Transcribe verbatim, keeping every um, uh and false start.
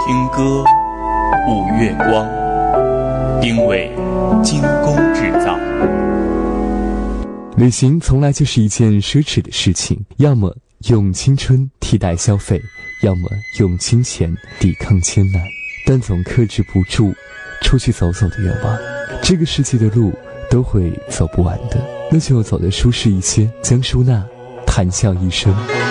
听歌，舞月光，因为精工制造。 旅行从来就是一件奢侈的事情，要么用青春替代消费，要么用金钱抵抗艰难，但总克制不住出去走走的愿望。这个世界的路都会走不完的，那就走得舒适一些。江淑娜谈笑一生。